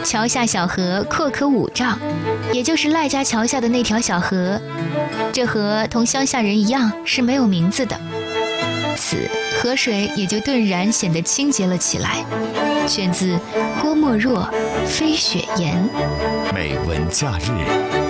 桥下小河阔可5丈，也就是赖家桥下的那条小河。这河同乡下人一样是没有名字的，此河水也就顿然显得清洁了起来。选自郭沫若《飞雪岩》。 美文假日。